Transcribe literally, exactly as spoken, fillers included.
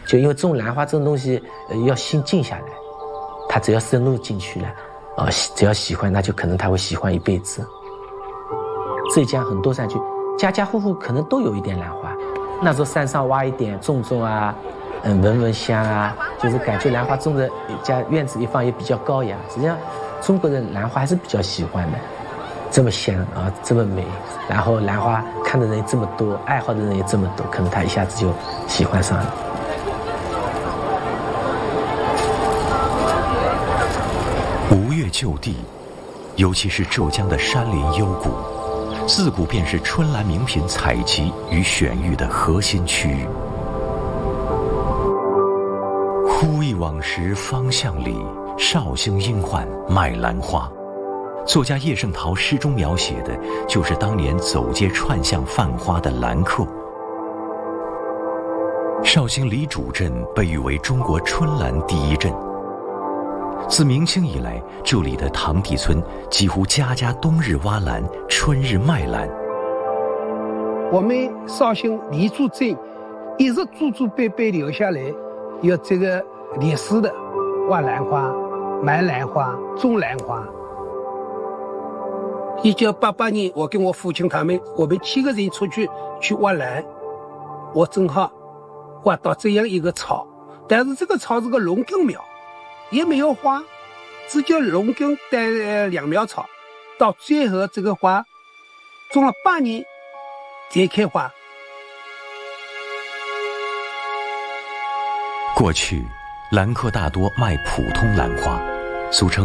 就因为种兰花这种东西，呃，要心静下来，他只要深入进去了，啊、呃，只要喜欢，那就可能他会喜欢一辈子。浙江很多山区，家家户户可能都有一点兰花，那时候山上挖一点种种啊，嗯，闻闻香啊，就是感觉兰花种在家院子一放也比较高雅。实际上，中国人兰花还是比较喜欢的，这么香啊，这么美，然后兰花看的人这么多，爱好的人也这么多，可能他一下子就喜欢上了。 吴越就地，尤其是浙江的山林幽谷，自古便是春兰名品采集与选育的核心区域。忽忆往时方向里，绍兴英焕卖兰花。作家叶圣陶诗中描写的就是当年走街串巷贩花的兰客。绍兴李主镇被誉为中国春兰第一镇。自明清以来，这里的塘底村几乎家家冬日挖兰，春日卖兰。 我们绍兴李主镇一直祖祖辈辈留下来有这个历史的挖兰花、卖兰花、种兰花。一九八八年，我跟我父亲他们，我们七个人出去去挖兰，我正好挖到这样一个草，但是这个草是个龙根苗，也没有花，只叫龙根带两苗草，到最后这个花种了八年才开花。 过去，兰客大多卖普通兰花，俗称